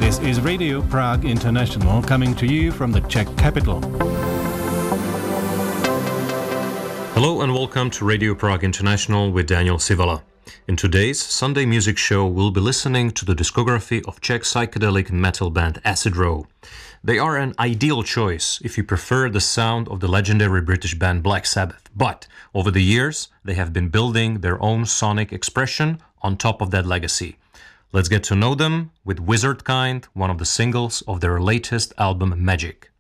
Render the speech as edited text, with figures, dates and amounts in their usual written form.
This is Radio Prague International coming to you from the Czech capital. Hello and welcome to Radio Prague International with Daniel Sivala. In today's Sunday music show, we'll be listening to the discography of Czech psychedelic metal band Acid Row. They are an ideal choice if you prefer the sound of the legendary British band Black Sabbath, but over the years, they have been building their own sonic expression on top of that legacy. Let's get to know them with Wizard Kind, one of the singles of their latest album Magic.